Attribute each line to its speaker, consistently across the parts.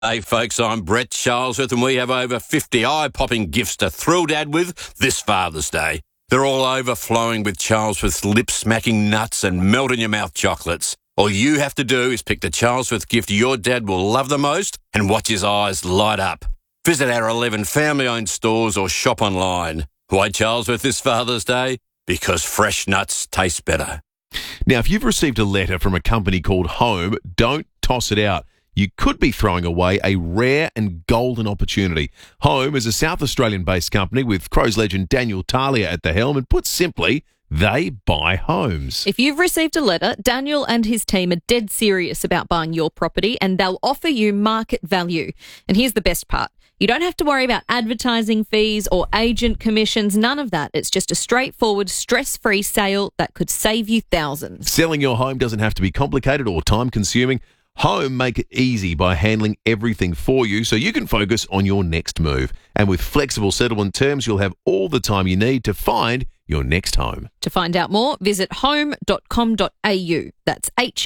Speaker 1: Hey folks, I'm Brett Charlesworth and we have over 50 eye-popping gifts to thrill Dad with this Father's Day. They're all overflowing with Charlesworth's lip-smacking nuts and melt-in-your-mouth chocolates. All you have to do is pick the Charlesworth gift your dad will love the most and watch his eyes light up. Visit our 11 family-owned stores or shop online. Why Charlesworth this Father's Day? Because fresh nuts taste better.
Speaker 2: Now, if you've received a letter from a company called Home, don't toss it out. You could be throwing away a rare and golden opportunity. Home is a South Australian-based company with Crows legend Daniel Talia at the helm, and put simply, they buy homes.
Speaker 3: If you've received a letter, Daniel and his team are dead serious about buying your property, and they'll offer you market value. And here's the best part. You don't have to worry about advertising fees or agent commissions, none of that. It's just a straightforward, stress-free sale that could save you thousands.
Speaker 2: Selling your home doesn't have to be complicated or time-consuming. Home make it easy by handling everything for you so you can focus on your next move. And with flexible settlement terms, you'll have all the time you need to find your next home.
Speaker 3: To find out more, visit home.com.au. That's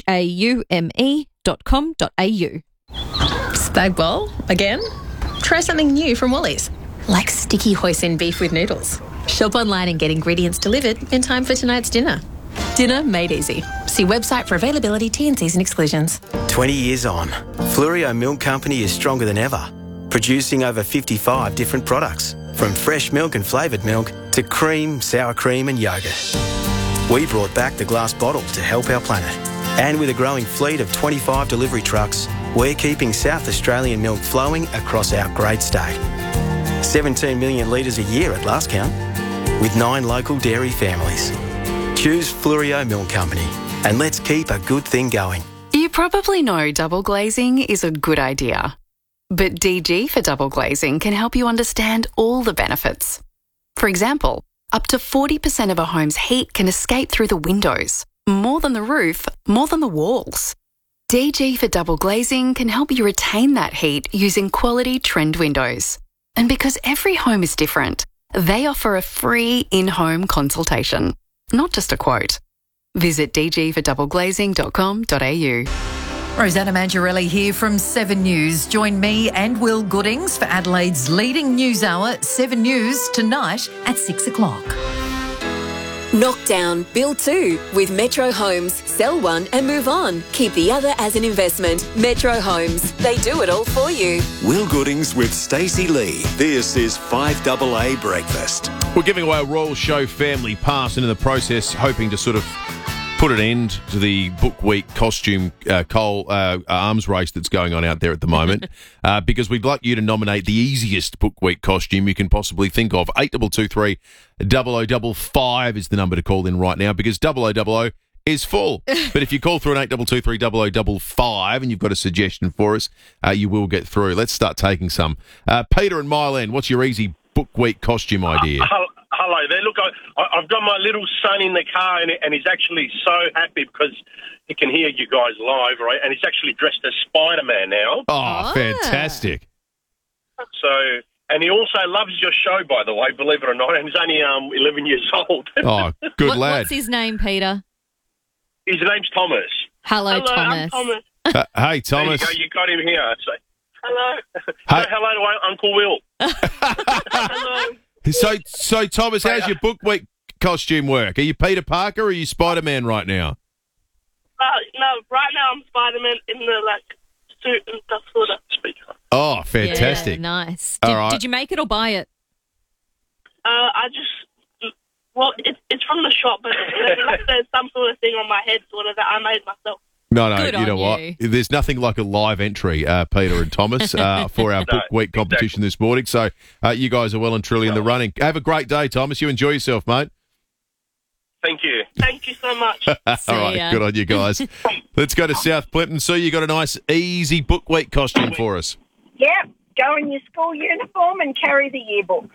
Speaker 3: HAUME.com.au.
Speaker 4: Spag bowl? Again? Try something new from Woolies, like sticky hoisin beef with noodles. Shop online and get ingredients delivered in time for tonight's dinner. Dinner made easy. See website for availability, T&Cs and exclusions.
Speaker 5: 20 years on, Fluorio Milk Company is stronger than ever, producing over 55 different products, from fresh milk and flavoured milk to cream, sour cream and yoghurt. We brought back the glass bottle to help our planet. And with a growing fleet of 25 delivery trucks, we're keeping South Australian milk flowing across our great state. 17 million litres a year at last count, with 9 local dairy families. Choose Fluorio Milk Company and let's keep a good thing going.
Speaker 6: You probably know double glazing is a good idea. But DG for double glazing can help you understand all the benefits. For example, up to 40% of a home's heat can escape through the windows. More than the roof, more than the walls. DG for double glazing can help you retain that heat using quality trend windows. And because every home is different, they offer a free in-home consultation. Not just a quote. Visit dgfordoubleglazing.com.au.
Speaker 7: Rosanna Mangiarelli here from 7 News. Join me and Will Goodings for Adelaide's leading news hour, 7 News, tonight at 6 o'clock.
Speaker 8: Knockdown, build 2 with Metro Homes. Sell one and move on. Keep the other as an investment. Metro Homes. They do it all for you.
Speaker 9: Will Goodings with Stacey Lee. This is 5AA Breakfast.
Speaker 2: We're giving away a Royal Show family pass, and in the process, hoping to sort of put an end to the Book Week costume arms race that's going on out there at the moment, because we'd like you to nominate the easiest Book Week costume you can possibly think of. 8223 0055 is the number to call in right now, because 0000 is full. But if you call through an 8223 0055 and you've got a suggestion for us, you will get through. Let's start taking some. Peter and Mile End, what's your easy Book Week costume idea?
Speaker 10: Hello there. Look, I've got my little son in the car, and he's actually so happy because he can hear you guys live, right? And he's actually dressed as Spider-Man now.
Speaker 2: Oh, fantastic.
Speaker 10: So, and he also loves your show, by the way, believe it or not, and he's only 11 years old.
Speaker 2: Oh, good lad.
Speaker 3: What's his name, Peter?
Speaker 10: His name's Thomas.
Speaker 3: Hello, Thomas.
Speaker 11: I'm Thomas.
Speaker 2: Hey, Thomas.
Speaker 10: There you go. You got him here. So,
Speaker 11: Hello.
Speaker 2: Hey.
Speaker 10: Say hello to Uncle Will.
Speaker 11: Hello.
Speaker 2: So Thomas, how's your Book Week costume work? Are you Peter Parker or are you Spider-Man right now?
Speaker 11: No, right now I'm Spider-Man in the suit and stuff sort of.
Speaker 2: Oh, fantastic.
Speaker 3: Yeah, nice.
Speaker 2: All right.
Speaker 3: Did you make it or buy it?
Speaker 11: It's from the shop, but there's some sort of thing on my head sort of that I made myself.
Speaker 2: No,
Speaker 3: Good
Speaker 2: you know what? There's nothing like a live entry, Peter and Thomas, for our Book Week competition this morning. So you guys are well and truly in the running. Have a great day, Thomas. You enjoy yourself, mate.
Speaker 10: Thank you.
Speaker 11: Thank you so much.
Speaker 2: All right, good on you guys. Let's go to South Plympton. Sue, you got a nice, easy Book Week costume for us.
Speaker 12: Yep. Go in your school uniform and carry the yearbook.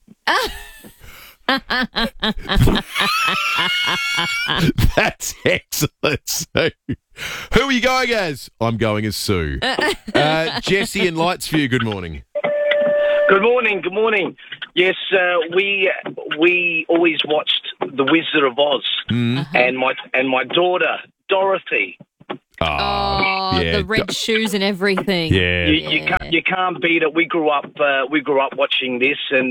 Speaker 2: That's excellent, Sue. Who are you going as? I'm going as Sue. Jesse in Lightsview, good morning.
Speaker 13: Good morning. Yes, we always watched The Wizard of Oz, and my daughter Dorothy
Speaker 3: Oh, the red shoes and everything.
Speaker 2: Yeah.
Speaker 13: You can't beat it. We grew up watching this, and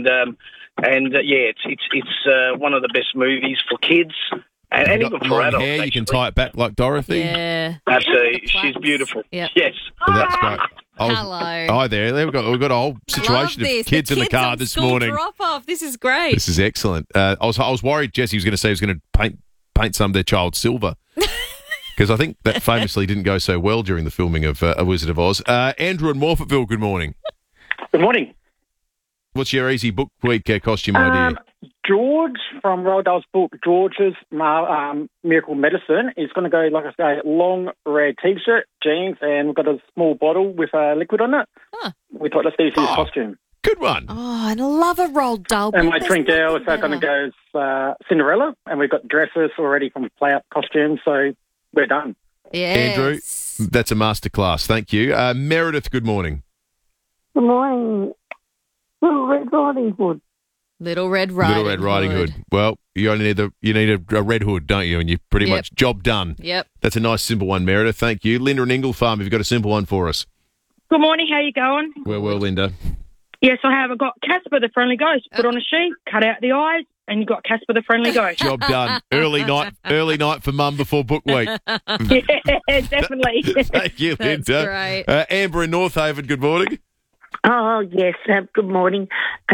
Speaker 13: it's one of the best movies for kids and even for
Speaker 2: long
Speaker 13: adults.
Speaker 2: hair, you
Speaker 13: actually.
Speaker 2: can tie it back like Dorothy.
Speaker 3: Yeah.
Speaker 13: Absolutely, she's beautiful.
Speaker 3: Yep.
Speaker 13: Yes.
Speaker 2: Well, that's great.
Speaker 3: Hello.
Speaker 2: Hi there. We've got a whole situation
Speaker 3: Love
Speaker 2: of
Speaker 3: this.
Speaker 2: kids in the car
Speaker 3: on
Speaker 2: this
Speaker 3: school
Speaker 2: morning.
Speaker 3: Drop-off. This is great.
Speaker 2: This is excellent. I was worried Jesse was going to say he was going to paint some of their child silver. Because I think that famously didn't go so well during the filming of A Wizard of Oz. Andrew in Morphettville, good morning.
Speaker 14: Good morning.
Speaker 2: What's your easy book week costume idea?
Speaker 14: George from Roald Dahl's book, George's Miracle Medicine, is going to go, like I say, long red T-shirt, jeans, and we've got a small bottle with liquid on it.
Speaker 3: Huh.
Speaker 14: We thought, let's do his costume.
Speaker 2: Good one.
Speaker 3: Oh, and I love a Roald Dahl book.
Speaker 14: And my
Speaker 3: There's
Speaker 14: twin girls
Speaker 3: nothing
Speaker 14: are going to
Speaker 3: better.
Speaker 14: go as Cinderella, and we've got dresses already from play-up costumes, so we're done.
Speaker 3: Yes.
Speaker 2: Andrew, that's a masterclass. Thank you. Meredith, good morning.
Speaker 15: Good morning. Little Red Riding Hood.
Speaker 3: Little Red Riding
Speaker 2: Hood. Well, you only need a red hood, don't you? And you're pretty much job done.
Speaker 3: Yep.
Speaker 2: That's a nice simple one, Meredith. Thank you. Linda and Ingle Farm, have you got a simple one for us?
Speaker 16: Good morning, how you going?
Speaker 2: Well, Linda.
Speaker 16: Yes, I have. I've got Casper the Friendly Ghost. Put on a sheet, cut out the eyes, and you've got Casper the Friendly Ghost.
Speaker 2: Job done. Early night for Mum before book week.
Speaker 16: Yeah, definitely.
Speaker 2: Thank you, Linda.
Speaker 3: That's great.
Speaker 2: Amber in North Haven, good morning.
Speaker 15: Oh, yes. Good morning.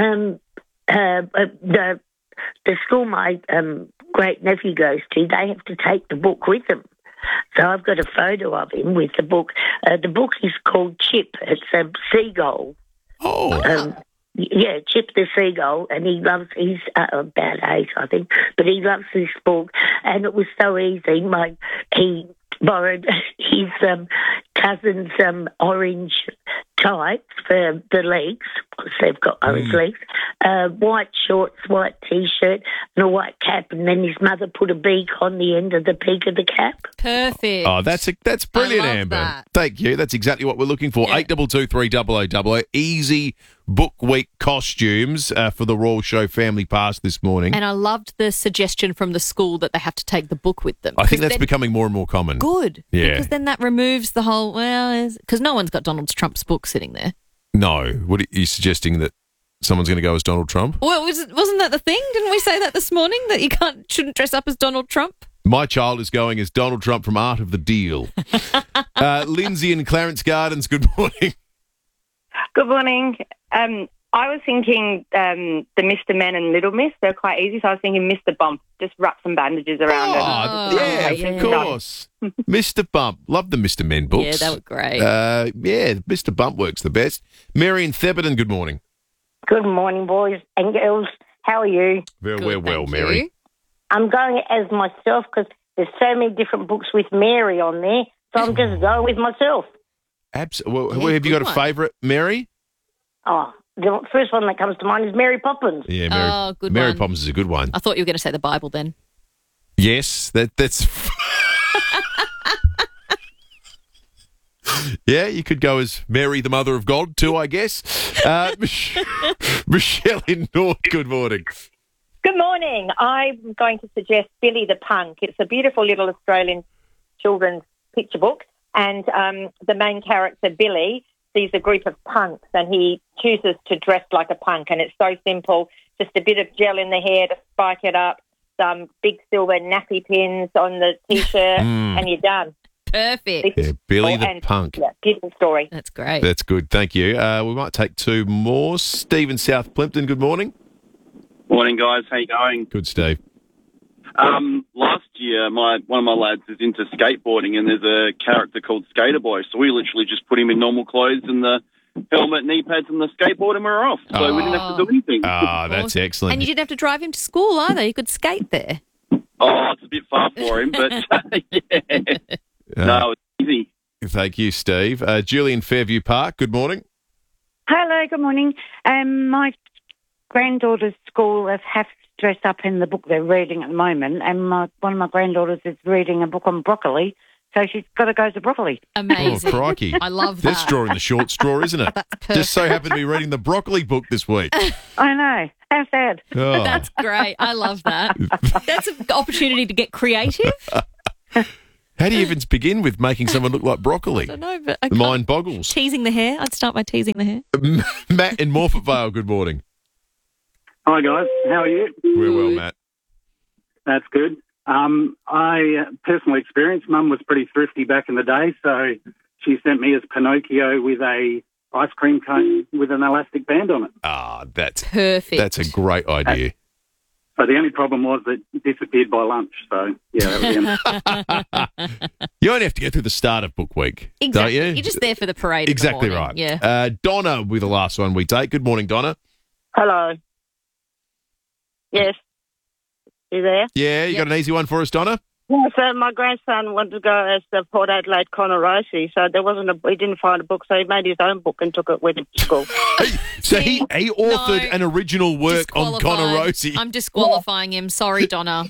Speaker 15: The school my great nephew goes to, they have to take the book with them. So I've got a photo of him with the book. The book is called Chip. It's a seagull.
Speaker 2: Oh.
Speaker 15: Yeah, Chip the seagull, and he's about 8, I think, but he loves this book, and it was so easy. He borrowed his cousin's orange tights for the legs, because they've got orange legs, white shorts, white T-shirt, and a white cap, and then his mother put a beak on the end of the peak of the cap.
Speaker 3: Perfect.
Speaker 2: Oh, that's brilliant,
Speaker 3: I love
Speaker 2: Amber.
Speaker 3: that.
Speaker 2: Thank you. That's exactly what we're looking for. 8223 easy book week costumes for the Royal Show Family Pass this morning.
Speaker 3: And I loved the suggestion from the school that they have to take the book with them.
Speaker 2: I think that's becoming more and more common.
Speaker 3: Good.
Speaker 2: Yeah.
Speaker 3: Because then that removes the whole, because no one's got Donald Trump's book sitting there.
Speaker 2: No. What are you suggesting, that someone's going to go as Donald Trump?
Speaker 3: Well, wasn't that the thing? Didn't we say that this morning, that you shouldn't dress up as Donald Trump?
Speaker 2: My child is going as Donald Trump from Art of the Deal. Lindsay in Clarence Gardens, good morning.
Speaker 17: Good morning. I was thinking the Mr. Men and Little Miss. They're quite easy, so I was thinking Mr. Bump. Just wrap some bandages around it.
Speaker 2: Yeah, of course. Mr. Bump. Love the Mr. Men books.
Speaker 3: Yeah, they were great.
Speaker 2: Yeah, Mr. Bump works the best. Mary in Theberton, good morning.
Speaker 15: Good morning, boys and girls. How are you?
Speaker 2: Very well, Mary.
Speaker 15: I'm going as myself because there's so many different books with Mary on there, so I'm just going with myself.
Speaker 2: Well, have you got a favourite, Mary?
Speaker 15: Oh, the first one that comes to mind is Mary Poppins.
Speaker 2: Yeah, Mary,
Speaker 3: good
Speaker 2: Mary
Speaker 3: one.
Speaker 2: Poppins is a good one.
Speaker 3: I thought you were going to say the Bible then.
Speaker 2: Yes, that's... Yeah, you could go as Mary, the Mother of God, too, I guess. Michelle in North, good morning.
Speaker 18: Good morning. I'm going to suggest Billy the Punk. It's a beautiful little Australian children's picture book, and the main character, Billy, sees a group of punks, and he chooses to dress like a punk, and it's so simple. Just a bit of gel in the hair to spike it up, some big silver nappy pins on the T-shirt, and you're done.
Speaker 3: Perfect.
Speaker 2: Yeah, Billy the Punk.
Speaker 18: Yeah, beautiful story.
Speaker 3: That's great.
Speaker 2: That's good, thank you. We might take two more. Steve in South Plimpton, good morning.
Speaker 19: Morning, guys. How you going?
Speaker 2: Good, Steve.
Speaker 19: Last year, one of my lads is into skateboarding, and there's a character called Skater Boy. So we literally just put him in normal clothes and the helmet, knee pads, and the skateboard, and we were off. So we didn't have to do anything.
Speaker 2: Ah, that's excellent.
Speaker 3: And you didn't have to drive him to school either. You could skate there.
Speaker 19: Oh, it's a bit far for him, but yeah. No, it's easy.
Speaker 2: Thank you, Steve. Julie in Fairview Park, good morning.
Speaker 20: Hello, good morning. My granddaughter's school have dressed up in the book they're reading at the moment, and one of my granddaughters is reading a book on broccoli, so she's got to go to broccoli.
Speaker 3: Amazing.
Speaker 2: Oh, crikey.
Speaker 3: I love that.
Speaker 2: That's drawing the short straw, isn't it? Just so happened to be reading the broccoli book this week.
Speaker 20: I know. How sad.
Speaker 2: Oh.
Speaker 3: That's great. I love that. That's an opportunity to get creative.
Speaker 2: How do you even begin with making someone look like broccoli?
Speaker 3: I don't know, but I
Speaker 2: The
Speaker 3: can't.
Speaker 2: mind boggles.
Speaker 3: Teasing the hair. I'd start by teasing the hair.
Speaker 2: Matt in Morford Vale, good morning.
Speaker 21: Hi guys, how are you?
Speaker 2: We're well, Matt.
Speaker 21: That's good. I personal experience, Mum was pretty thrifty back in the day, so she sent me as Pinocchio with a ice cream cone with an elastic band on it.
Speaker 2: Ah, that's
Speaker 3: perfect.
Speaker 2: That's a great idea.
Speaker 21: So the only problem was that it disappeared by lunch, so yeah, that was the end.
Speaker 2: You only have to get through the start of book week,
Speaker 3: Exactly.
Speaker 2: don't you?
Speaker 3: You're just there for the parade. in the
Speaker 2: Exactly
Speaker 3: morning.
Speaker 2: right.
Speaker 3: Yeah.
Speaker 2: Donna with the last one we take. Good morning, Donna.
Speaker 22: Hello. Yes. You there?
Speaker 2: Yeah, you got an easy one for us, Donna?
Speaker 22: Yeah, so my grandson wanted to go as the Port Adelaide Conor Rossi, so he didn't find a book, so he made his own book and took it with him to school.
Speaker 2: So he authored an original work on Conor Rossi.
Speaker 3: I'm disqualifying him. Sorry, Donna.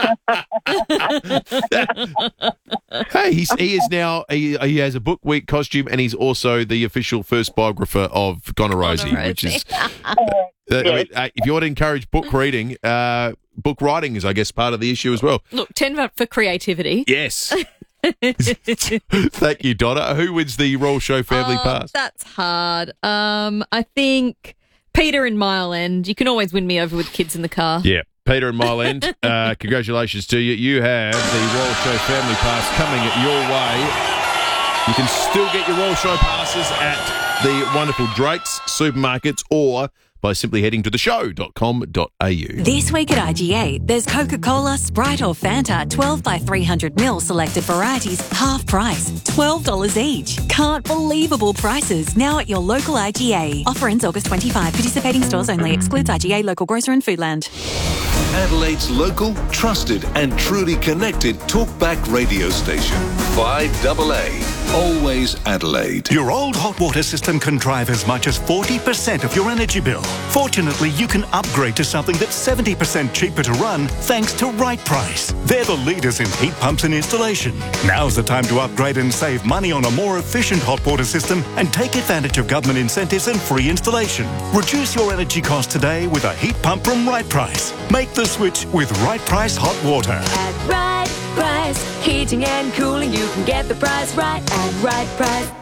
Speaker 2: Hey, he is now he has a book week costume, and he's also the official first biographer of Conor Rossi, which is. If you want to encourage book reading, book writing is, I guess, part of the issue as well.
Speaker 3: Look, 10 for creativity.
Speaker 2: Yes. Thank you, Donna. Who wins the Royal Show Family Pass?
Speaker 3: That's hard. I think Peter in Mile End. You can always win me over with kids in the car.
Speaker 2: Yeah. Peter and Mile End, congratulations to you. You have the Royal Show Family Pass coming your way. You can still get your Royal Show passes at the wonderful Drake's supermarkets or by simply heading to theshow.com.au.
Speaker 23: This week at IGA, there's Coca-Cola, Sprite or Fanta, 12 by 300ml selected varieties, half price, $12 each. Can't believable prices now at your local IGA. Offer ends August 25. Participating stores only. Excludes IGA, local grocer and Foodland.
Speaker 24: Adelaide's local, trusted and truly connected talkback radio station. 5AA. Always Adelaide.
Speaker 25: Your old hot water system can drive as much as 40% of your energy bill. Fortunately, you can upgrade to something that's 70% cheaper to run thanks to Right Price. They're the leaders in heat pumps and installation. Now's the time to upgrade and save money on a more efficient hot water system and take advantage of government incentives and free installation. Reduce your energy costs today with a heat pump from Right Price. Make the switch with Right Price Hot Water.
Speaker 8: At Right Price, heating and cooling, you can get the price right at Right Price.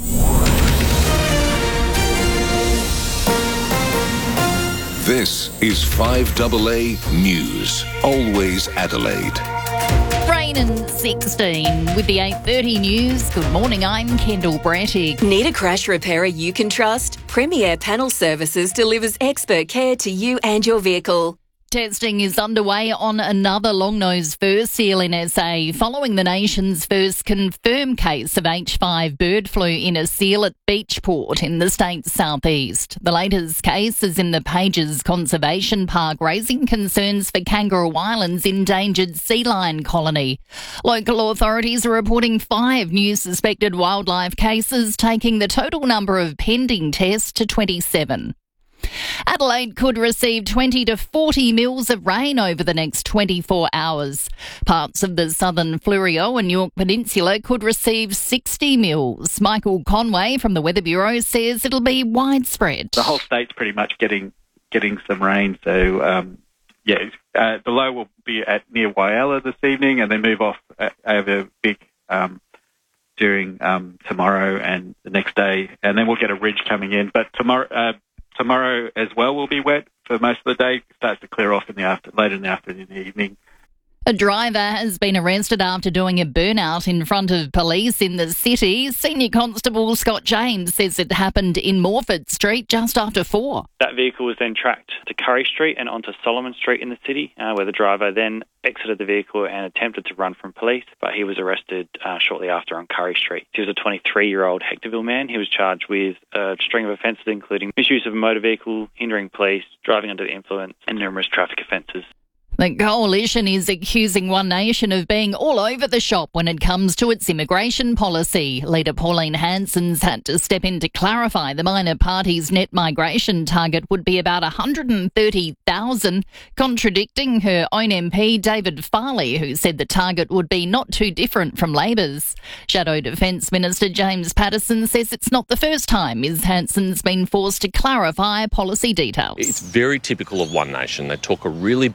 Speaker 24: This is 5AA News. Always Adelaide.
Speaker 26: Rain and 16 with the 8:30 news. Good morning, I'm Kendall Brattick.
Speaker 8: Need a crash repairer you can trust? Premier Panel Services delivers expert care to you and your vehicle.
Speaker 26: Testing is underway on another long-nosed fur seal in SA following the nation's first confirmed case of H5 bird flu in a seal at Beachport in the state's southeast. The latest case is in the Pages Conservation Park, raising concerns for Kangaroo Island's endangered sea lion colony. Local authorities are reporting 5 new suspected wildlife cases, taking the total number of pending tests to 27. Adelaide could receive 20 to 40 mils of rain over the next 24 hours. Parts of the southern Fleurieu and York Peninsula could receive 60 mils. Michael Conway from the Weather Bureau says it'll be widespread.
Speaker 27: The whole state's pretty much getting some rain, so the low will be at near Whyalla this evening, and then move off over big during tomorrow and the next day, and then we'll get a ridge coming in. But tomorrow as well will be wet for most of the day. It starts to clear off later in the afternoon and evening.
Speaker 26: A driver has been arrested after doing a burnout in front of police in the city. Senior Constable Scott James says it happened in Morford Street just after 4.
Speaker 28: That vehicle was then tracked to Curry Street and onto Solomon Street in the city, where the driver then exited the vehicle and attempted to run from police, but he was arrested shortly after on Curry Street. He was a 23-year-old Hectorville man. He was charged with a string of offences, including misuse of a motor vehicle, hindering police, driving under the influence, and numerous traffic offences.
Speaker 26: The Coalition is accusing One Nation of being all over the shop when it comes to its immigration policy. Leader Pauline Hanson's had to step in to clarify the minor party's net migration target would be about 130,000, contradicting her own MP David Farley, who said the target would be not too different from Labor's. Shadow Defence Minister James Patterson says it's not the first time Ms Hanson's been forced to clarify policy details.
Speaker 29: It's very typical of One Nation. They talk a really big game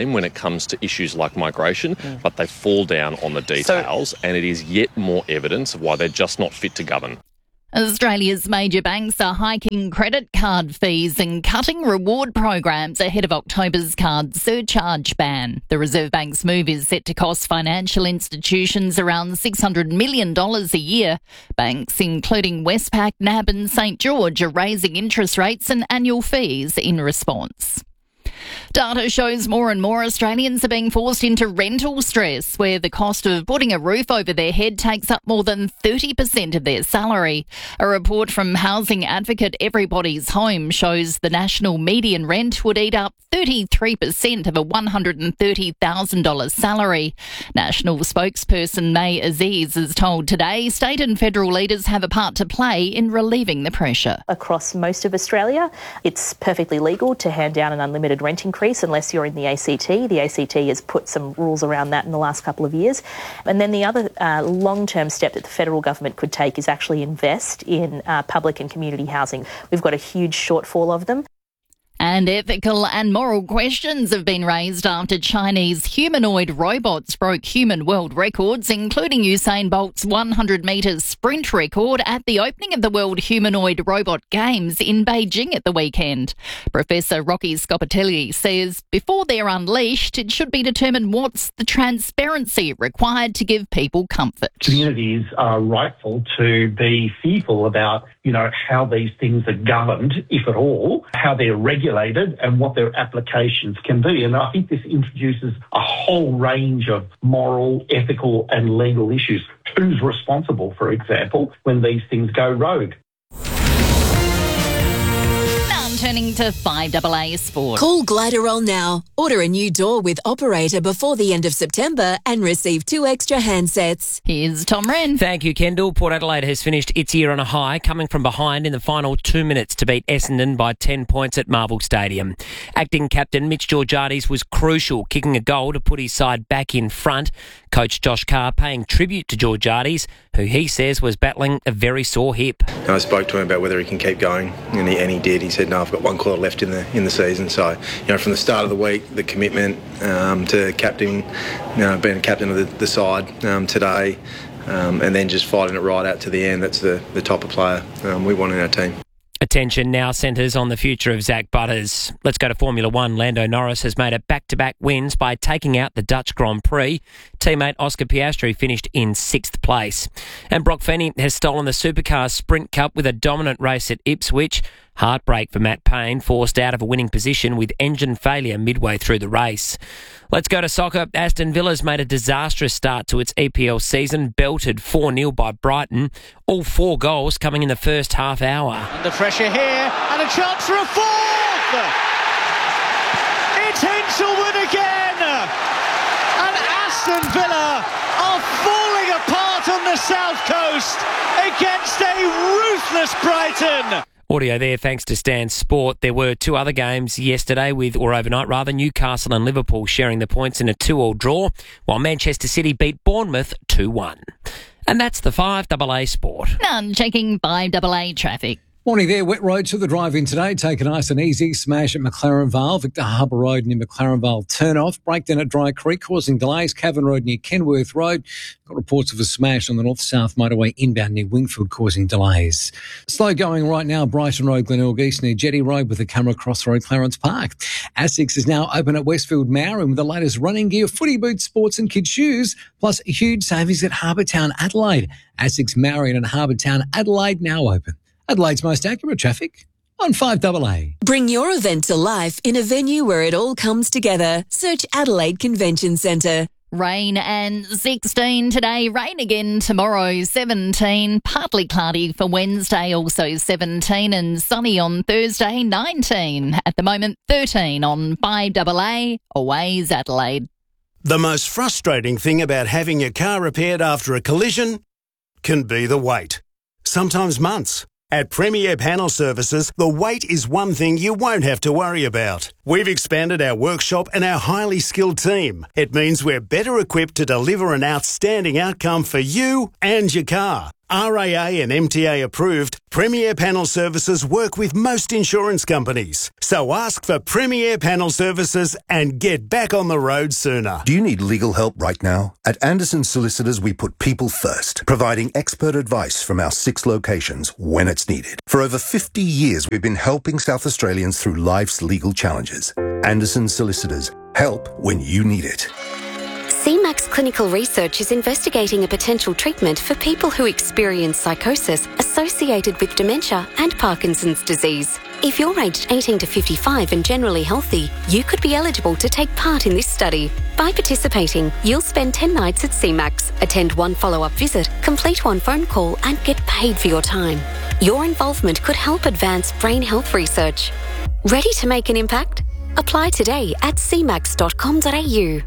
Speaker 1: extreme when it comes to issues like migration, but they fall down on the details, and it is yet more evidence of why they're just not fit to govern.
Speaker 26: Australia's major banks are hiking credit card fees and cutting reward programs ahead of October's card surcharge ban. The Reserve Bank's move is set to cost financial institutions around $600 million a year. Banks, including Westpac, NAB and St George, are raising interest rates and annual fees in response. Data shows more and more Australians are being forced into rental stress, where the cost of putting a roof over their head takes up more than 30% of their salary. A report from housing advocate Everybody's Home shows the national median rent would eat up 33% of a $130,000 salary. National spokesperson May Aziz has told Today state and federal leaders have a part to play in relieving the pressure.
Speaker 4: Across most of Australia, it's perfectly legal to hand down an unlimited rent increase unless you're in the ACT. The ACT has put some rules around that in the last couple of years. And then the other long-term step that the federal government could take is actually invest in public and community housing. We've got a huge shortfall of them.
Speaker 26: And ethical and moral questions have been raised after Chinese humanoid robots broke human world records, including Usain Bolt's 100-metre sprint record at the opening of the World Humanoid Robot Games in Beijing at the weekend. Professor Rocky Scopatelli says before they're unleashed, it should be determined what's the transparency required to give people comfort.
Speaker 5: Communities are rightful to be fearful about, how these things are governed, if at all, how they're regulated and what their applications can be. And I think this introduces a whole range of moral, ethical and legal issues. Who's responsible, for example, when these things go rogue?
Speaker 26: Turning to 5AA Sport.
Speaker 8: Call Gliderol now. Order a new door with Operator before the end of September and receive 2 extra handsets.
Speaker 26: Here's Tom Wren.
Speaker 6: Thank you, Kendall. Port Adelaide has finished its year on a high, coming from behind in the final 2 minutes to beat Essendon by 10 points at Marvel Stadium. Acting captain Mitch Georgiades was crucial, kicking a goal to put his side back in front. Coach Josh Carr paying tribute to Georgiades, who he says was battling a very sore hip.
Speaker 7: I spoke to him about whether he can keep going, and he did. He said, "No, I've got 1 quarter left in the season." So, from the start of the week, the commitment to captain, being a captain of the side today, and then just fighting it right out to the end. That's the type of player we want in our team.
Speaker 6: Attention now centres on the future of Zach Butters. Let's go to Formula One. Lando Norris has made it back-to-back wins by taking out the Dutch Grand Prix. Teammate Oscar Piastri finished in 6th place. And Brock Fenny has stolen the Supercar Sprint Cup with a dominant race at Ipswich. Heartbreak for Matt Payne, forced out of a winning position with engine failure midway through the race. Let's go to soccer. Aston Villa's made a disastrous start to its EPL season, belted 4-0 by Brighton. All 4 goals coming in the first half hour.
Speaker 9: Under pressure here, and a chance for a 4th! It's Hinshelwood again! And Aston Villa are falling apart on the south coast against a ruthless Brighton.
Speaker 6: Audio there thanks to Stan Sport. There were 2 other games yesterday overnight, Newcastle and Liverpool sharing the points in a 2-2 draw, while Manchester City beat Bournemouth 2-1. And that's the 5AA Sport.
Speaker 26: None checking 5AA traffic.
Speaker 10: Morning there. Wet roads to the drive-in today. Take it nice and easy. Smash at McLaren Vale. Victor Harbour Road near McLaren Vale turn off. Breakdown at Dry Creek causing delays. Cavan Road near Kenworth Road. Got reports of a smash on the north-south motorway inbound near Wingfield causing delays. Slow going right now. Brighton Road, Glenelg East near Jetty Road with the camera crossroad Clarence Park. Asics is now open at Westfield Marin with the latest running gear, footy boots, sports and kids shoes, plus huge savings at Harbour Town Adelaide. Asics Marion and Harbour Town Adelaide now open. Adelaide's most accurate traffic on 5AA.
Speaker 8: Bring your event to life in a venue where it all comes together. Search Adelaide Convention Centre.
Speaker 26: Rain and 16 today, rain again tomorrow, 17, partly cloudy for Wednesday, also 17, and sunny on Thursday, 19. At the moment, 13 on 5AA, always Adelaide.
Speaker 11: The most frustrating thing about having your car repaired after a collision can be the wait. Sometimes months. At Premier Panel Services, the wait is one thing you won't have to worry about. We've expanded our workshop and our highly skilled team. It means we're better equipped to deliver an outstanding outcome for you and your car. RAA and MTA approved, Premier Panel Services work with most insurance companies. So ask for Premier Panel Services and get back on the road sooner.
Speaker 12: Do you need legal help right now? At Anderson Solicitors, we put people first, providing expert advice from our 6 locations when it's needed. For over 50 years, we've been helping South Australians through life's legal challenges. Anderson Solicitors, help when you need it.
Speaker 13: CMAX Clinical Research is investigating a potential treatment for people who experience psychosis associated with dementia and Parkinson's disease. If you're aged 18 to 55 and generally healthy, you could be eligible to take part in this study. By participating, you'll spend 10 nights at CMAX, attend 1 follow-up visit, complete 1 phone call and get paid for your time. Your involvement could help advance brain health research. Ready to make an impact? Apply today at cmax.com.au.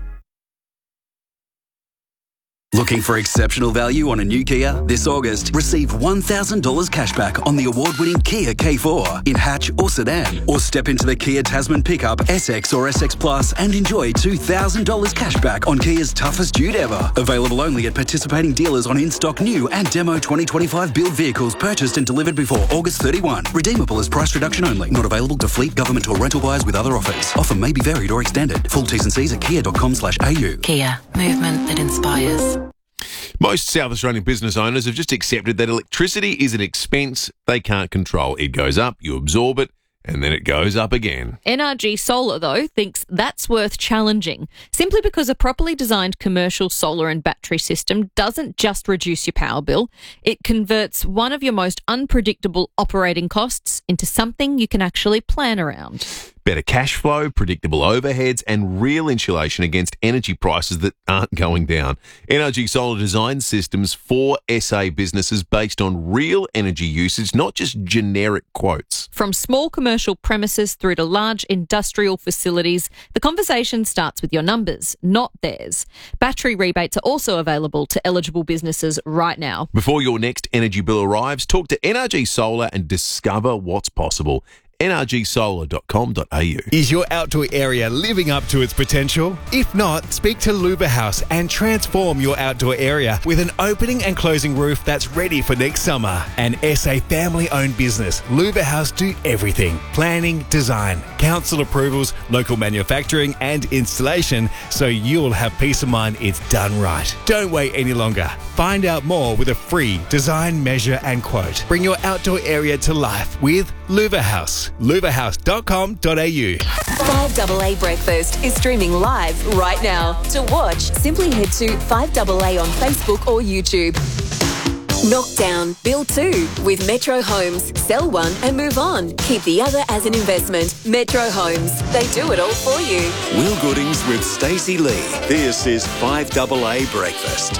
Speaker 14: Looking for exceptional value on a new Kia? This August, receive $1,000 cashback on the award-winning Kia K4 in hatch or sedan. Or step into the Kia Tasman pickup, SX or SX Plus and enjoy $2,000 cashback on Kia's toughest dude ever. Available only at participating dealers on in-stock new and demo 2025 build vehicles purchased and delivered before August 31. Redeemable as price reduction only. Not available to fleet, government or rental buyers with other offers. Offer may be varied or extended. Full T's and C's at kia.com/au.
Speaker 23: Kia, movement that inspires.
Speaker 2: Most South Australian business owners have just accepted that electricity is an expense they can't control. It goes up, you absorb it, and then it goes up again.
Speaker 3: NRG Solar, though, thinks that's worth challenging, simply because a properly designed commercial solar and battery system doesn't just reduce your power bill, it converts one of your most unpredictable operating costs into something you can actually plan around.
Speaker 2: Better cash flow, predictable overheads, and real insulation against energy prices that aren't going down. NRG Solar designs systems for SA businesses based on real energy usage, not just generic quotes.
Speaker 3: From small commercial premises through to large industrial facilities, the conversation starts with your numbers, not theirs. Battery rebates are also available to eligible businesses right now.
Speaker 2: Before your next energy bill arrives, talk to NRG Solar and discover what's possible. nrgsolar.com.au.
Speaker 15: Is your outdoor area living up to its potential? If not, speak to Luba House and transform your outdoor area with an opening and closing roof that's ready for next summer. An SA family-owned business, Luba House do everything. Planning, design, council approvals, local manufacturing and installation, so you'll have peace of mind it's done right. Don't wait any longer. Find out more with a free design, measure and quote. Bring your outdoor area to life with Luba House. luvahouse.com.au.
Speaker 8: 5AA Breakfast is streaming live right now. To watch, simply head to 5AA on Facebook or YouTube. Knockdown, build 2 with Metro Homes. Sell one and move on. Keep the other as an investment. Metro Homes. They do it all for you.
Speaker 24: Will Goodings with Stacey Lee. This is 5AA Breakfast.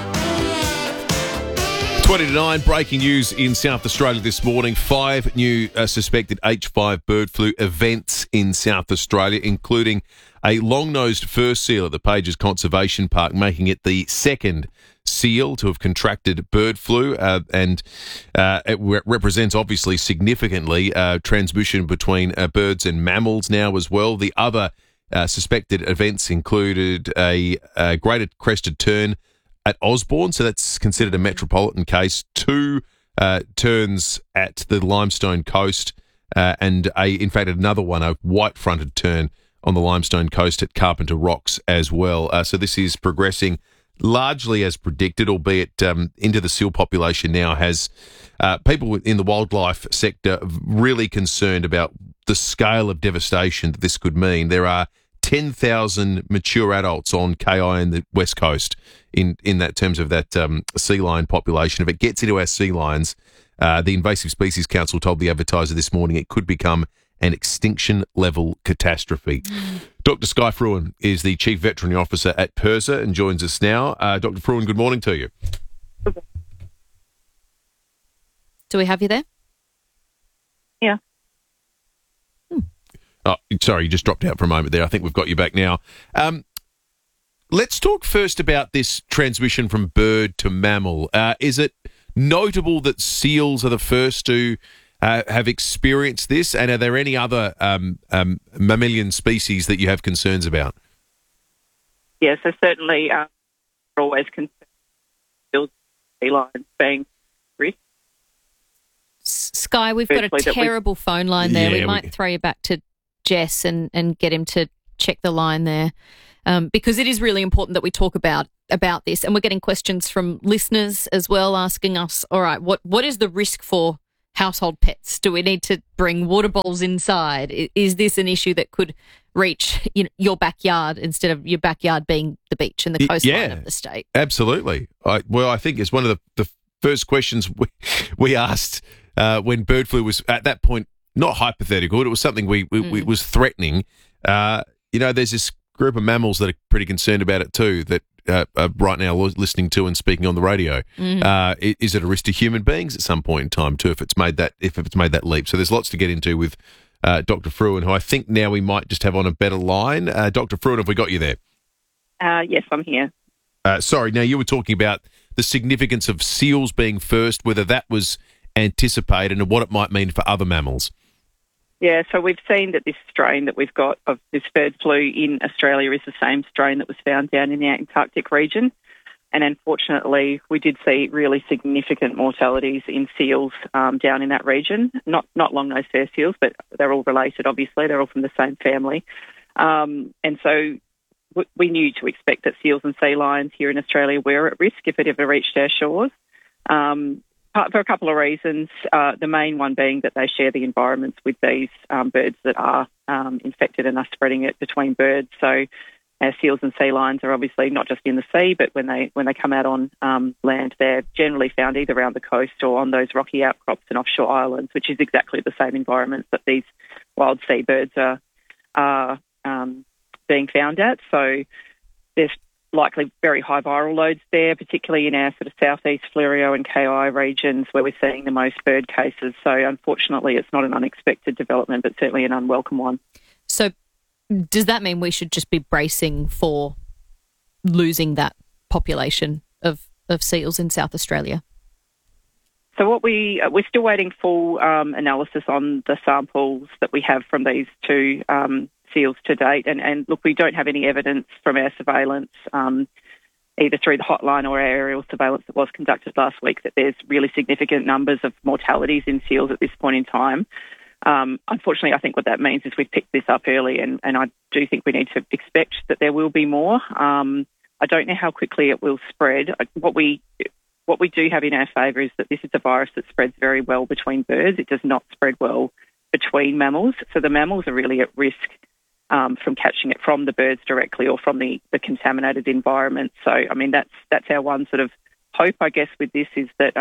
Speaker 2: 20 to 9, breaking news in South Australia this morning. 5 new suspected H5 bird flu events in South Australia, including a long-nosed fur seal at the Pages Conservation Park, making it the second seal to have contracted bird flu, and it represents obviously significantly transmission between birds and mammals now as well. The other suspected events included a greater crested tern at Osborne, so that's considered a metropolitan case, 2 terns at the Limestone Coast, and in fact another one, a white-fronted tern on the Limestone Coast at Carpenter Rocks as well. So this is progressing largely as predicted, albeit into the seal population now has people in the wildlife sector really concerned about the scale of devastation that this could mean. There are 10,000 mature adults on KI and the West Coast in that terms of that sea lion population. If it gets into our sea lions, the Invasive Species Council told the Advertiser this morning it could become an extinction-level catastrophe. Dr. Skye Fruin is the Chief Veterinary Officer at PIRSA and joins us now. Dr. Fruin, good morning to you.
Speaker 3: Do we have you there?
Speaker 22: Yeah.
Speaker 2: Oh, sorry, you just dropped out for a moment there. I think we've got you back now. Let's talk first about this transmission from bird to mammal. Is it notable that seals are the first to have experienced this, and are there any other mammalian species that you have concerns about?
Speaker 22: Yeah, so certainly we're always concerned with sea lions being at risk.
Speaker 3: Sky, we've got a
Speaker 22: Virtually that we-
Speaker 3: terrible phone line there.
Speaker 2: Yeah,
Speaker 3: we might throw you back to Jess and get him to check the line there, because it is really important that we talk about this. And we're getting questions from listeners as well asking us, all right, what is the risk for household pets? Do we need to bring water bowls inside? Is this an issue that could reach your backyard instead of your backyard being the beach and the coastline of the state?
Speaker 2: Absolutely. I think it's one of the first questions we asked when bird flu was at that point not hypothetical. It was something we was threatening. There's this group of mammals that are pretty concerned about it too, that are right now listening to and speaking on the radio. Is it a risk to human beings at some point in time too, if it's made that leap? So there's lots to get into with Dr. Fruin, who I think now we might just have on a better line. Dr. Fruin, have we got you there?
Speaker 16: Yes, I'm here.
Speaker 2: Sorry, now you were talking about the significance of seals being first, whether that was anticipated and what it might mean for other mammals.
Speaker 16: Yeah, so we've seen that this strain that we've got of this bird flu in Australia is the same strain that was found down in the Antarctic region. And unfortunately, we did see really significant mortalities in seals down in that region. Not long-nosed fur seals, but they're all related, obviously. They're all from the same family. And so we knew to expect that seals and sea lions here in Australia were at risk if it ever reached our shores. For a couple of reasons, the main one being that they share the environments with these birds that are infected and are spreading it between birds. So our seals and sea lions are obviously not just in the sea, but when they come out on land, they're generally found either around the coast or on those rocky outcrops and offshore islands, which is exactly the same environments that these wild seabirds are being found at. So there's likely very high viral loads there, particularly in our sort of southeast Fleurieu and KI regions where we're seeing the most bird cases. So unfortunately, it's not an unexpected development, but certainly an unwelcome one.
Speaker 3: So does that mean we should just be bracing for losing that population of seals in South Australia?
Speaker 16: So what we're still waiting full analysis on the samples that we have from these two seals to date. And look, we don't have any evidence from our surveillance, either through the hotline or our aerial surveillance that was conducted last week, that there's really significant numbers of mortalities in seals at this point in time. Unfortunately, I think what that means is we've picked this up early, and I do think we need to expect that there will be more. I don't know how quickly it will spread. What we do have in our favour is that this is a virus that spreads very well between birds. It does not spread well between mammals. So the mammals are really at risk from catching it from the birds directly or from the contaminated environment. So, I mean, that's our one sort of hope, I guess, with this is that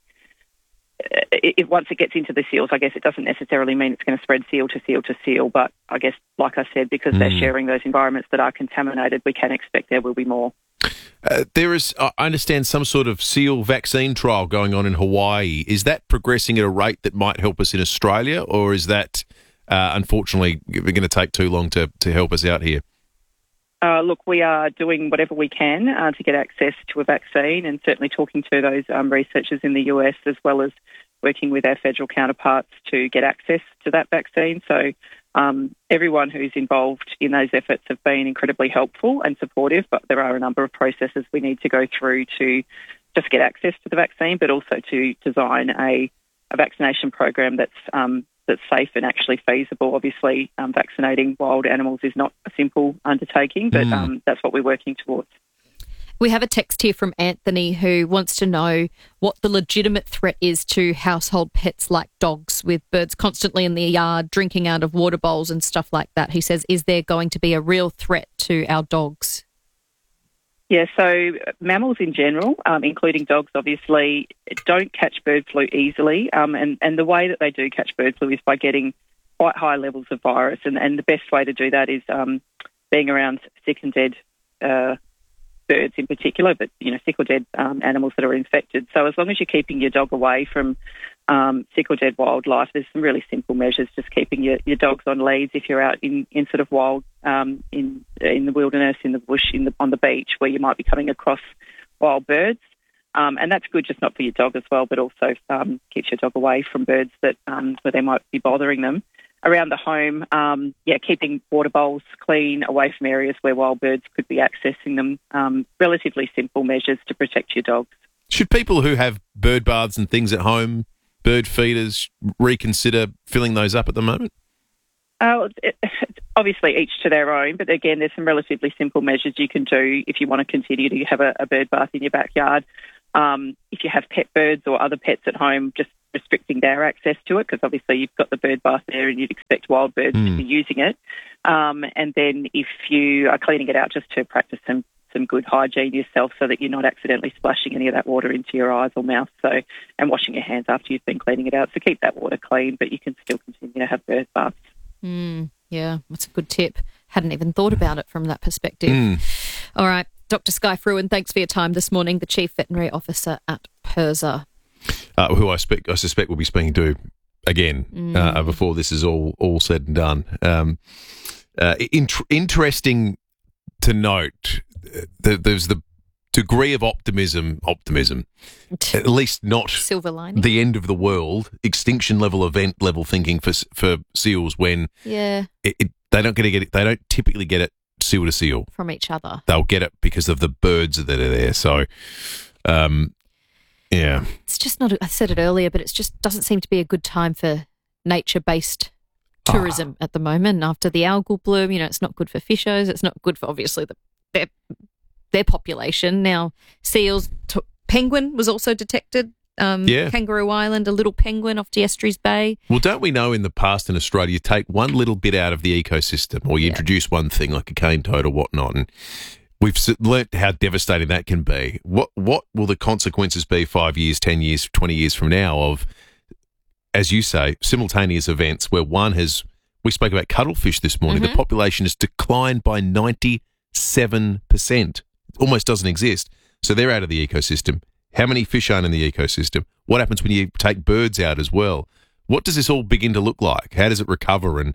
Speaker 16: once it gets into the seals, I guess it doesn't necessarily mean it's going to spread seal to seal to seal. But I guess, like I said, because they're sharing those environments that are contaminated, we can expect there will be more.
Speaker 2: There is, I understand, some sort of seal vaccine trial going on in Hawaii. Is that progressing at a rate that might help us in Australia, or is that unfortunately going to take too long to help us out here?
Speaker 16: Look, we are doing whatever we can to get access to a vaccine, and certainly talking to those researchers in the US, as well as working with our federal counterparts to get access to that vaccine. So everyone who's involved in those efforts have been incredibly helpful and supportive, but there are a number of processes we need to go through to just get access to the vaccine, but also to design a vaccination program that's safe and actually feasible. Obviously, vaccinating wild animals is not a simple undertaking, but that's what we're working towards.
Speaker 3: We have a text here from Anthony who wants to know what the legitimate threat is to household pets like dogs, with birds constantly in the yard, drinking out of water bowls and stuff like that. He says, is there going to be a real threat to our dogs?
Speaker 16: Yeah, so mammals in general, including dogs, obviously, don't catch bird flu easily. And the way that they do catch bird flu is by getting quite high levels of virus. And the best way to do that is being around sick and dead birds in particular, but, sick or dead animals that are infected. So as long as you're keeping your dog away from sick or dead wildlife, there's some really simple measures, just keeping your dogs on leads if you're out in sort of wild, in the wilderness, in the bush, on the beach, where you might be coming across wild birds. And that's good, just not for your dog as well, but also keeps your dog away from birds that where they might be bothering them. Around the home, keeping water bowls clean, away from areas where wild birds could be accessing them. Relatively simple measures to protect your dogs.
Speaker 2: Should people who have bird baths and things at home bird feeders reconsider filling those up at the moment?
Speaker 16: Obviously, each to their own, but again, there's some relatively simple measures you can do if you want to continue to have a bird bath in your backyard. If you have pet birds or other pets at home, just restricting their access to it, because obviously you've got the bird bath there and you'd expect wild birds to be using it. And then if you are cleaning it out, just to practice some good hygiene yourself so that you're not accidentally splashing any of that water into your eyes or mouth. And washing your hands after you've been cleaning it out. So keep that water clean, but you can still continue to have bird baths.
Speaker 3: Yeah, that's a good tip. Hadn't even thought about it from that perspective. All right, Dr. Skye Fruin, thanks for your time this morning, the Chief Veterinary Officer at PIRSA.
Speaker 2: Who I suspect will be speaking to again before this is all said and done. Interesting to note that there's the degree of optimism, at least not
Speaker 3: silver lining,
Speaker 2: the end of the world, extinction level, event level thinking for seals when they don't typically get it seal to seal
Speaker 3: from each other.
Speaker 2: They'll get it because of the birds that are there. So, yeah,
Speaker 3: it's just not. I said it earlier, but it just doesn't seem to be a good time for nature-based tourism at the moment. After the algal bloom, it's not good for fishers. It's not good for obviously their population. Now, seals, penguin was also detected. Kangaroo Island, a little penguin off D'Estrées Bay.
Speaker 2: Well, don't we know in the past in Australia, you take one little bit out of the ecosystem or you introduce one thing like a cane toad or whatnot, and we've learnt how devastating that can be. What will the consequences be 5 years, 10 years, 20 years from now of, as you say, simultaneous events where we spoke about cuttlefish this morning, the population has declined by 97%. Almost doesn't exist. So they're out of the ecosystem. How many fish aren't in the ecosystem? What happens when you take birds out as well? What does this all begin to look like? How does it recover? And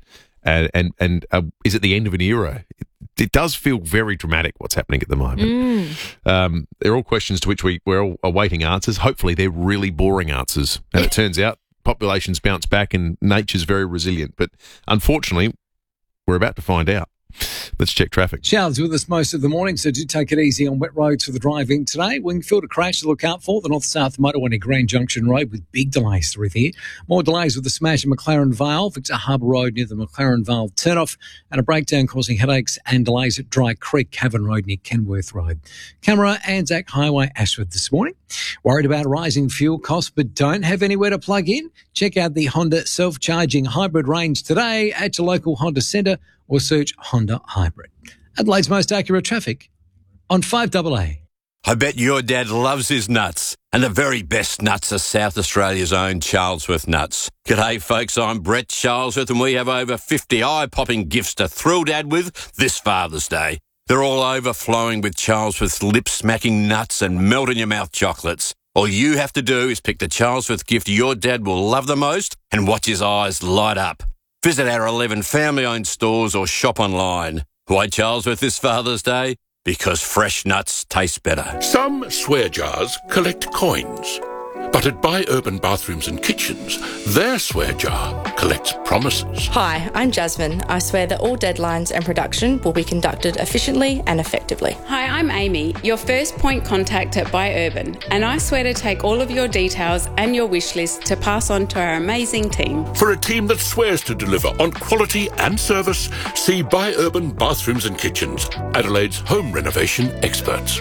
Speaker 2: is it the end of an era? It does feel very dramatic what's happening at the moment. They're all questions to which we're all awaiting answers. Hopefully they're really boring answers. And it turns out populations bounce back and nature's very resilient. But unfortunately, we're about to find out. Let's check traffic.
Speaker 10: Showers with us most of the morning, so do take it easy on wet roads for the drive-in today. Wingfield a crash to look out for, the north-south motorway near Grand Junction Road with big delays through here. More delays with the smash at McLaren Vale, Victor Harbour Road near the McLaren Vale turn-off, and a breakdown causing headaches and delays at Dry Creek, Cavan Road near Kenworth Road. Camera, Anzac Highway, Ashford this morning. Worried about rising fuel costs but don't have anywhere to plug in? Check out the Honda self-charging hybrid range today at your local Honda centre or search Honda Hybrid. Adelaide's most accurate traffic on 5AA.
Speaker 17: I bet your dad loves his nuts. And the very best nuts are South Australia's own Charlesworth nuts. G'day folks, I'm Brett Charlesworth and we have over 50 eye-popping gifts to thrill Dad with this Father's Day. They're all overflowing with Charlesworth's lip-smacking nuts and melt-in-your-mouth chocolates. All you have to do is pick the Charlesworth gift your dad will love the most and watch his eyes light up. Visit our 11 family-owned stores or shop online. Why Charlesworth this Father's Day? Because fresh nuts taste better.
Speaker 18: Some swear jars collect coins. But at Buy Urban Bathrooms and Kitchens, their swear jar collects promises.
Speaker 19: Hi, I'm Jasmine. I swear that all deadlines and production will be conducted efficiently and effectively.
Speaker 20: Hi, I'm Amy, your first point contact at Buy Urban, and I swear to take all of your details and your wish list to pass on to our amazing team.
Speaker 18: For a team that swears to deliver on quality and service, see Buy Urban Bathrooms and Kitchens, Adelaide's home renovation experts.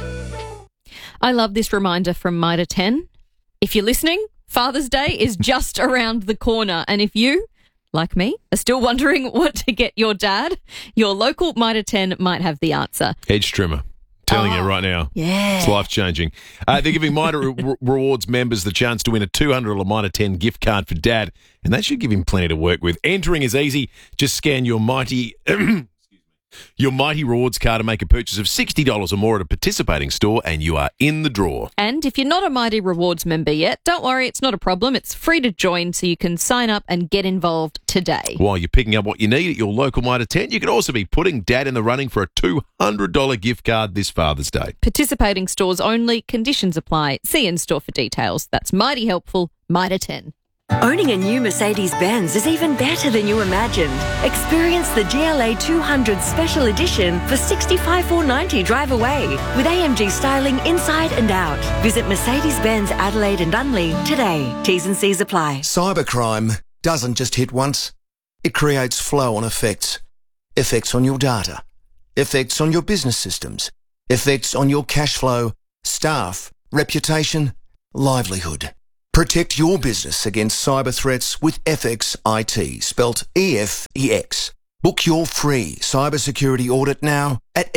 Speaker 3: I love this reminder from Mitre 10. If you're listening, Father's Day is just around the corner. And if you, like me, are still wondering what to get your dad, your local Mitre 10 might have the answer.
Speaker 2: Edge trimmer. Telling you right now.
Speaker 3: Yeah.
Speaker 2: It's life-changing. They're giving Mitre Rewards members the chance to win a $200 Mitre 10 gift card for Dad, and that should give him plenty to work with. Entering is easy. Just scan your Mighty Rewards card and make a purchase of $60 or more at a participating store and you are in the draw.
Speaker 3: And if you're not a Mighty Rewards member yet, don't worry, it's not a problem. It's free to join, so you can sign up and get involved today.
Speaker 2: While you're picking up what you need at your local Mitre 10, you could also be putting Dad in the running for a $200 gift card this Father's Day.
Speaker 3: Participating stores only, conditions apply. See in-store for details. That's mighty helpful, Mitre 10.
Speaker 1: Owning a new Mercedes-Benz is even better than you imagined. Experience the GLA 200 Special Edition for $65,490 drive away with AMG styling inside and out. Visit Mercedes-Benz Adelaide and Unley today. T's and C's apply.
Speaker 4: Cybercrime doesn't just hit once. It creates flow-on effects. Effects on your data. Effects on your business systems. Effects on your cash flow, staff, reputation, livelihood. Protect your business against cyber threats with FX IT, spelt EFEX. Book your free cybersecurity audit now at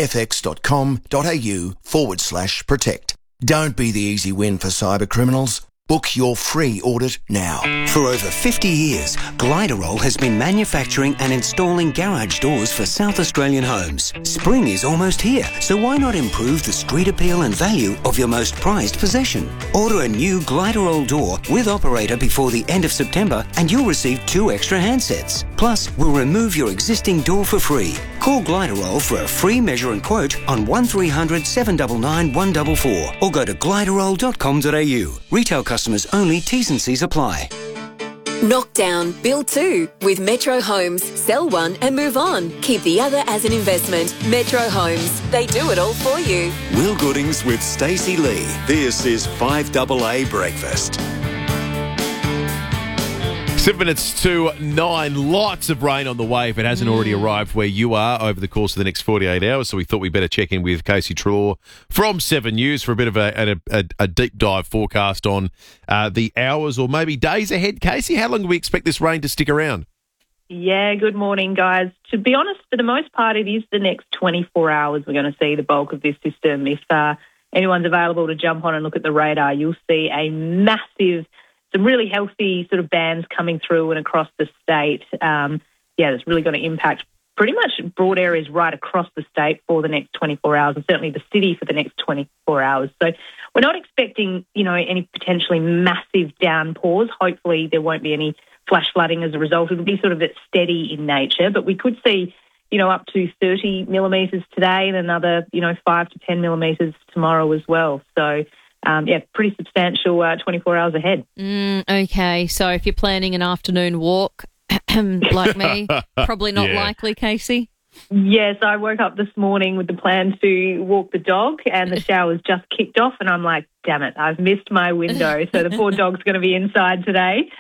Speaker 4: fx.com.au/protect. Don't be the easy win for cyber criminals. Book your free audit now.
Speaker 5: For over 50 years, Gliderol has been manufacturing and installing garage doors for South Australian homes. Spring is almost here, so why not improve the street appeal and value of your most prized possession? Order a new Gliderol door with operator before the end of September and you'll receive 2 extra handsets. Plus, we'll remove your existing door for free. Call Gliderol for a free measure and quote on 1300 799 144 or go to gliderol.com.au. Retail customers only. T's and C's apply.
Speaker 8: Knockdown, build 2 with Metro Homes. Sell one and move on. Keep the other as an investment. Metro Homes. They do it all for you.
Speaker 24: Will Goodings with Stacey Lee. This is 5AA Breakfast.
Speaker 2: 7 minutes to 9. Lots of rain on the way if it hasn't already arrived where you are over the course of the next 48 hours. So we thought we'd better check in with Casey Treloar from 7 News for a bit of a deep dive forecast on the hours or maybe days ahead. Casey, how long do we expect this rain to stick around?
Speaker 7: Yeah, good morning, guys. To be honest, for the most part, it is the next 24 hours we're going to see the bulk of this system. If anyone's available to jump on and look at the radar, you'll see a massive, some really healthy sort of bands coming through and across the state. That's really going to impact pretty much broad areas right across the state for the next 24 hours and certainly the city for the next 24 hours. So we're not expecting, any potentially massive downpours. Hopefully there won't be any flash flooding as a result. It'll be sort of steady in nature, but we could see, up to 30 millimetres today and another, 5 to 10 millimetres tomorrow as well. So pretty substantial 24 hours ahead.
Speaker 3: Okay, so if you're planning an afternoon walk, like me, probably not likely, Casey?
Speaker 7: Yes, I woke up this morning with the plan to walk the dog and the shower's just kicked off and I'm like, damn it, I've missed my window. So the poor dog's going to be inside today.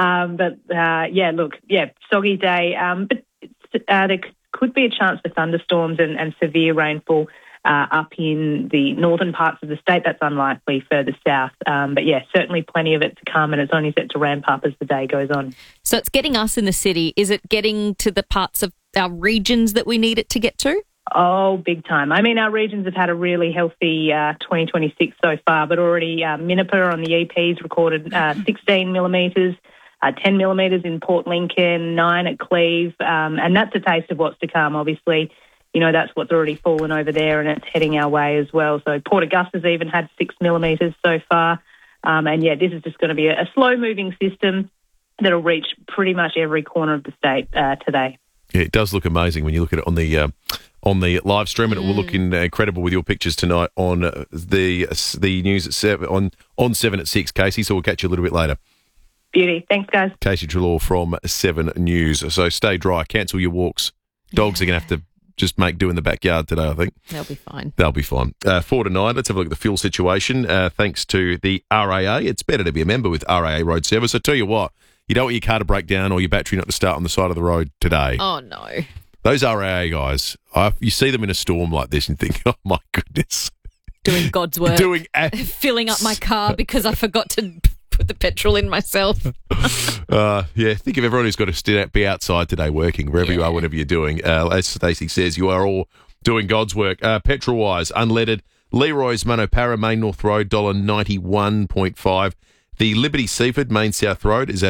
Speaker 7: Soggy day. But there could be a chance for thunderstorms and severe rainfall up in the northern parts of the state. That's unlikely further south. Certainly plenty of it to come, and it's only set to ramp up as the day goes on.
Speaker 3: So it's getting us in the city. Is it getting to the parts of our regions that we need it to get to?
Speaker 7: Oh, big time. I mean, our regions have had a really healthy 2026 so far, but already Minnipa on the EP's recorded 16 millimetres, 10 millimetres in Port Lincoln, 9 at Cleve, and that's a taste of what's to come, obviously. That's what's already fallen over there and it's heading our way as well. So Port Augusta's even had 6 millimetres so far. This is just going to be a slow-moving system that'll reach pretty much every corner of the state today.
Speaker 2: Yeah, it does look amazing when you look at it on the live stream, and it will look incredible with your pictures tonight on the news at 7 on 7 at 6, Casey. So we'll catch you a little bit later.
Speaker 7: Beauty. Thanks, guys.
Speaker 2: Casey Treloar from 7 News. So stay dry, cancel your walks. Dogs are going to have to just make do in the backyard today, I think.
Speaker 3: They'll be fine.
Speaker 2: 4 to 9, let's have a look at the fuel situation. Thanks to the RAA. It's better to be a member with RAA Road Service. I tell you what, you don't want your car to break down or your battery not to start on the side of the road today.
Speaker 3: Oh, no.
Speaker 2: Those RAA guys, you see them in a storm like this and think, oh, my goodness.
Speaker 3: Doing God's work. Filling up my car because I forgot to put the petrol in myself.
Speaker 2: Think of everyone who's got to be outside today working, wherever you are, whatever you're doing. As Stacey says, you are all doing God's work. Petrol-wise, unleaded, Leroy's Monopara, Main North Road, $1.91.5. The Liberty Seaford, Main South Road, is at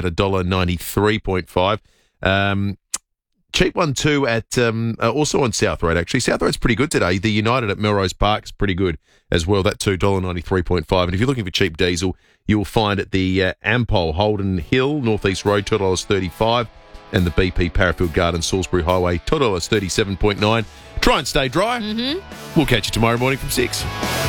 Speaker 2: $1.93.5. Cheap one too at also on South Road, actually. South Road's pretty good today. The United at Melrose Park is pretty good as well. That too, $1.93.5. And if you're looking for cheap diesel, you'll find at the Ampol, Holden Hill, Northeast Road, $2.35. And the BP Parafield Garden, Salisbury Highway, $2.37.9. Try and stay dry. We'll catch you tomorrow morning from 6.